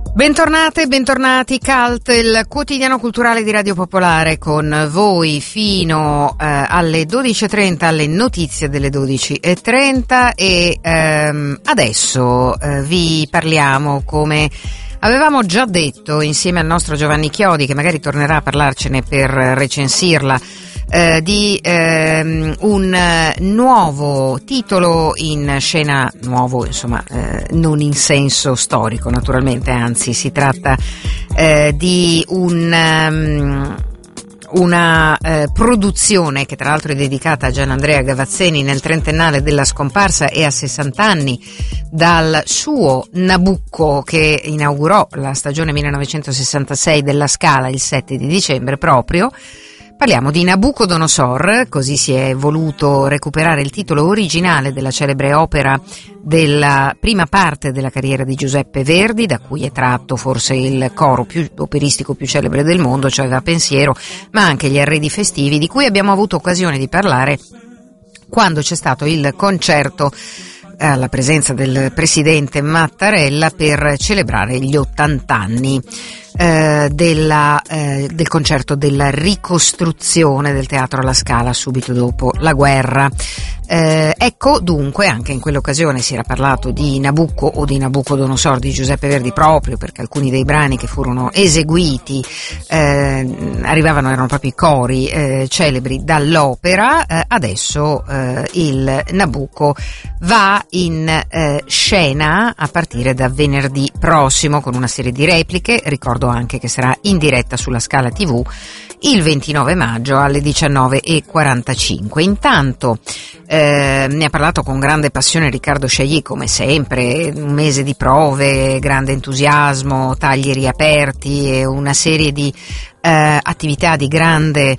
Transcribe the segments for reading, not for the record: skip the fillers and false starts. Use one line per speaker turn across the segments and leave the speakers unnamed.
Bentornate, bentornati, Cult, il quotidiano culturale di Radio Popolare, con voi fino alle 12.30, alle notizie delle 12.30 e adesso vi parliamo, come avevamo già detto insieme al nostro Giovanni Chiodi, che magari tornerà a parlarcene per recensirla, di un nuovo titolo in scena, nuovo insomma, non in senso storico naturalmente, anzi si tratta di una produzione che tra l'altro è dedicata a Gianandrea Gavazzeni nel trentennale della scomparsa e a 60 anni dal suo Nabucco, che inaugurò la stagione 1966 della Scala il 7 di dicembre proprio. Parliamo di Nabucodonosor, così si è voluto recuperare il titolo originale della celebre opera della prima parte della carriera di Giuseppe Verdi, da cui è tratto forse il coro operistico più celebre del mondo, cioè Va Pensiero, ma anche gli arredi festivi, di cui abbiamo avuto occasione di parlare quando c'è stato il concerto alla presenza del presidente Mattarella per celebrare gli 80 anni del concerto della ricostruzione del Teatro alla Scala subito dopo la guerra. Ecco, dunque, anche in quell'occasione si era parlato di Nabucco o di Nabucodonosor di Giuseppe Verdi, proprio perché alcuni dei brani che furono eseguiti erano proprio i cori celebri dall'opera. Adesso il Nabucco va in scena a partire da venerdì prossimo con una serie di repliche. Ricordo anche che sarà in diretta sulla Scala TV il 29 maggio alle 19.45. Intanto ne ha parlato con grande passione Riccardo Chailly, come sempre, un mese di prove, grande entusiasmo, tagli riaperti e una serie di attività di grande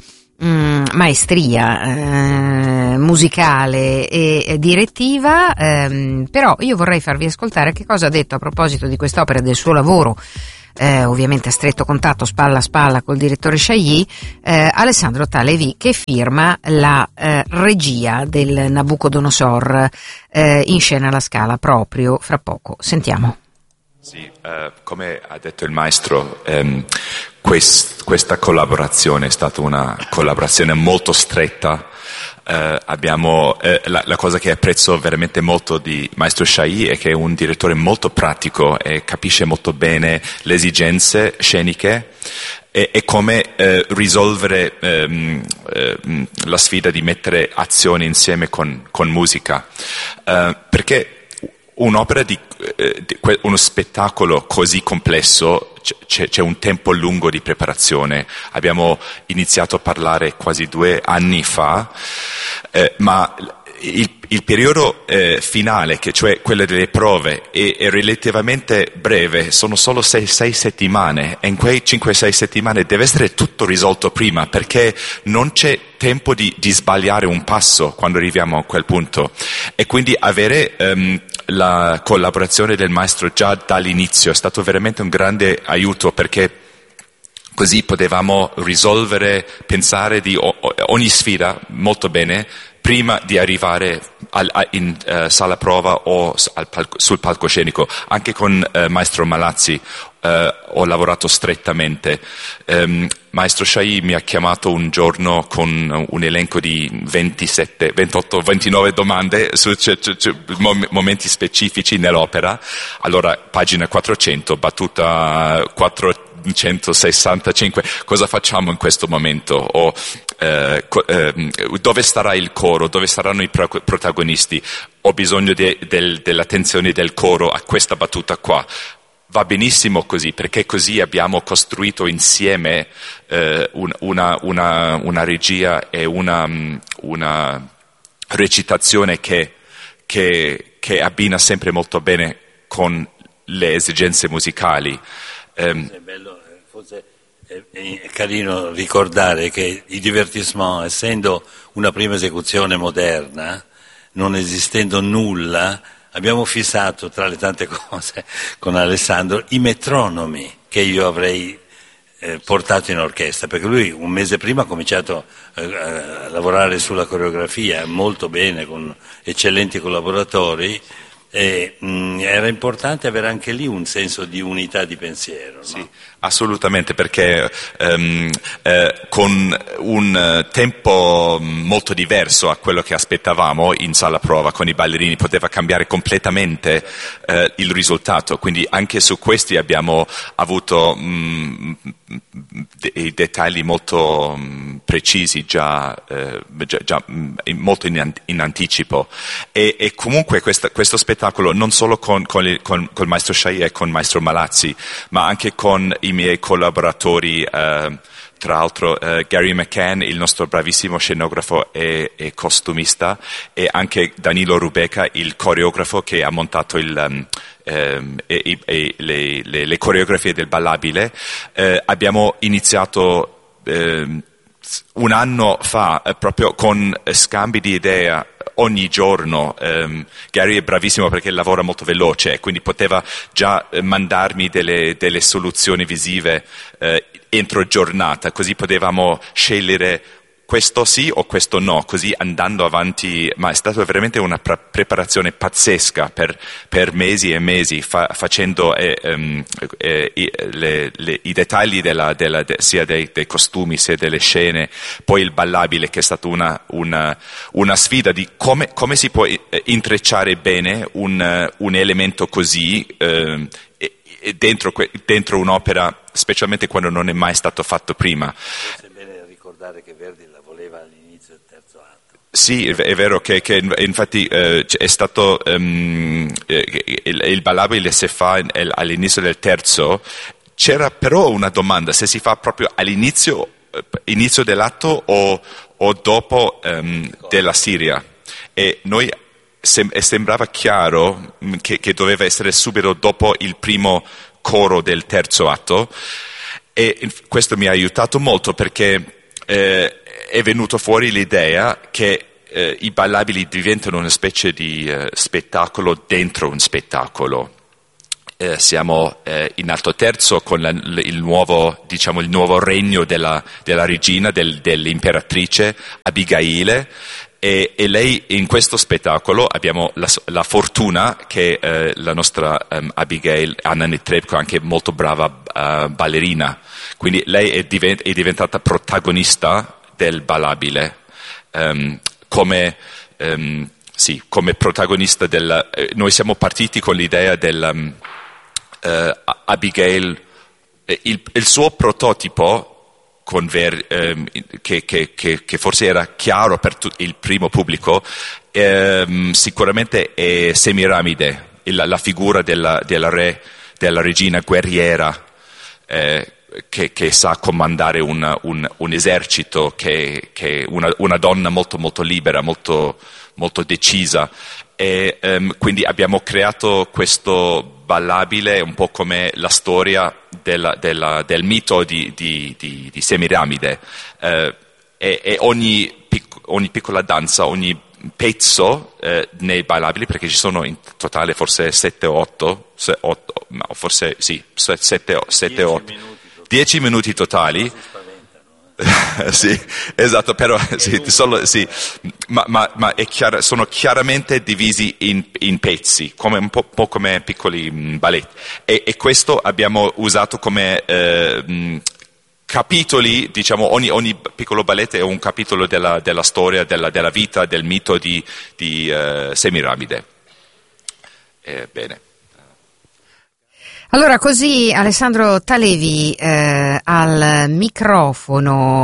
maestria musicale e direttiva, però io vorrei farvi ascoltare che cosa ha detto a proposito di quest'opera e del suo lavoro, ovviamente a stretto contatto spalla a spalla col direttore Chailly, Alessandro Talevi, che firma la regia del Nabucodonosor in scena alla Scala proprio fra poco. Sentiamo.
Sì, come ha detto il maestro, questa collaborazione è stata una collaborazione molto stretta. Abbiamo la cosa che apprezzo veramente molto di maestro Chailly è che è un direttore molto pratico e capisce molto bene le esigenze sceniche e come risolvere la sfida di mettere azioni insieme con musica, perché un'opera uno spettacolo così complesso c'è un tempo lungo di preparazione. Abbiamo iniziato a parlare quasi 2 anni fa, ma il periodo finale, che cioè quello delle prove, è relativamente breve, sono solo 6 settimane, e in quei 5-6 settimane deve essere tutto risolto prima, perché non c'è tempo di sbagliare un passo quando arriviamo a quel punto. E quindi avere la collaborazione del maestro già dall'inizio è stato veramente un grande aiuto, perché così potevamo risolvere, pensare di ogni sfida molto bene prima di arrivare in sala prova o sul palcoscenico. Anche con maestro Malazzi ho lavorato strettamente. Maestro Chailly mi ha chiamato un giorno con un elenco di 27, 28, 29 domande su momenti specifici nell'opera. Allora, pagina 400, battuta 465, cosa facciamo in questo momento? O dove starà il coro? Dove saranno i protagonisti? Ho bisogno dell'attenzione del coro a questa battuta qua. Va benissimo così, perché così abbiamo costruito insieme una regia e una recitazione che abbina sempre molto bene con le esigenze musicali.
È bello, forse è carino ricordare che il divertissement, essendo una prima esecuzione moderna, non esistendo nulla, abbiamo fissato tra le tante cose con Alessandro i metronomi che io avrei portato in orchestra, perché lui un mese prima ha cominciato a lavorare sulla coreografia molto bene con eccellenti collaboratori, Era importante avere anche lì un senso di unità di pensiero, no?
Sì, assolutamente, perché con un tempo molto diverso a quello che aspettavamo in sala prova con i ballerini poteva cambiare completamente il risultato, quindi anche su questi abbiamo avuto dei dettagli molto precisi già molto in anticipo e comunque questo spettacolo non solo con il maestro Chailly e con il maestro Malazzi, ma anche con i miei collaboratori, tra l'altro Gary McCann, il nostro bravissimo scenografo e costumista, e anche Danilo Rubeca, il coreografo che ha montato le coreografie del ballabile. Abbiamo iniziato un anno fa proprio con scambi di idee ogni giorno. Gary è bravissimo perché lavora molto veloce, quindi poteva già mandarmi delle soluzioni visive entro giornata, così potevamo scegliere questo sì o questo no, così andando avanti. Ma è stata veramente una preparazione pazzesca per mesi e mesi, facendo i dettagli sia dei costumi sia delle scene, poi il ballabile, che è stata una sfida di come si può intrecciare bene un elemento così dentro un'opera, specialmente quando non è mai stato fatto prima.
È bene ricordare che Verdi la voleva all'inizio del terzo atto.
Sì, è vero che infatti è stato il ballabile si fa all'inizio del terzo. C'era però una domanda, se si fa proprio all'inizio dell'atto o dopo della Siria, e noi sembrava chiaro che doveva essere subito dopo il primo coro del terzo atto, e questo mi ha aiutato molto perché è venuto fuori l'idea che i ballabili diventano una specie di spettacolo dentro un spettacolo. Siamo in alto terzo con il nuovo regno della regina, dell'imperatrice Abigaile, e lei in questo spettacolo abbiamo la fortuna che la nostra Abigail, Anna Netrebko, anche molto brava ballerina, quindi lei è diventata protagonista del ballabile, come protagonista noi siamo partiti con l'idea del Abigail, il suo prototipo che forse era chiaro per il primo pubblico, sicuramente è Semiramide, la figura della regina guerriera, che sa comandare un esercito, che una donna molto molto libera, molto molto decisa, e quindi abbiamo creato questo ballabile un po' come la storia del mito di Semiramide, e ogni piccola danza, ogni pezzo nei ballabili, perché ci sono in totale forse 7 o 8, forse sì, 7 o 8, 10 minuti totali. Sì, esatto, però sì, ma sono chiaramente divisi in pezzi, come un po' come piccoli balletti, e questo abbiamo usato come capitoli, diciamo, ogni piccolo balletto è un capitolo della storia, della vita, del mito di Semiramide. Bene.
Allora, così Alessandro Talevi al microfono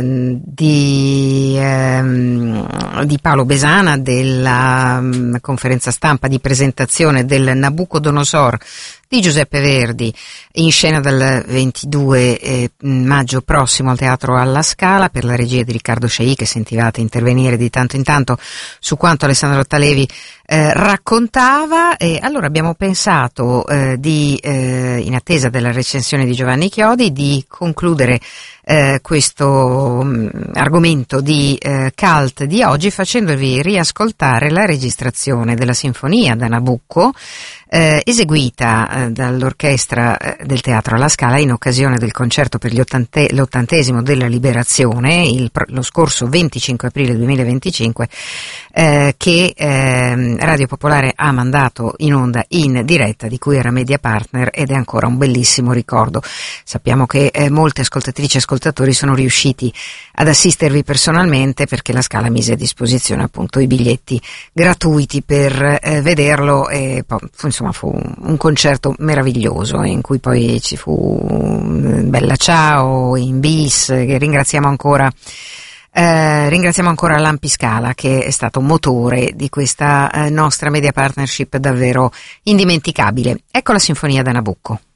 di Paolo Besana della conferenza stampa di presentazione del Nabucodonosor di Giuseppe Verdi, in scena dal 22 maggio prossimo al Teatro alla Scala, per la regia di Riccardo Chailly, che sentivate intervenire di tanto in tanto su quanto Alessandro Talevi raccontava. E allora abbiamo pensato in attesa della recensione di Giovanni Chiodi, di concludere questo argomento di cult di oggi facendovi riascoltare la registrazione della sinfonia da Nabucco, eseguita dall'orchestra del Teatro alla Scala in occasione del concerto per l'80° della Liberazione, lo scorso 25 aprile 2025, che Radio Popolare ha mandato in onda in diretta, di cui era media partner, ed è ancora un bellissimo ricordo. Sappiamo che molte ascoltatrici e ascoltatori sono riusciti ad assistervi personalmente, perché la Scala mise a disposizione appunto i biglietti gratuiti per vederlo, e poi, insomma, fu un concerto meraviglioso in cui poi ci fu Bella Ciao in bis, che ringraziamo ancora Lampi Scala, che è stato motore di questa nostra media partnership davvero indimenticabile. Ecco la Sinfonia da Nabucco.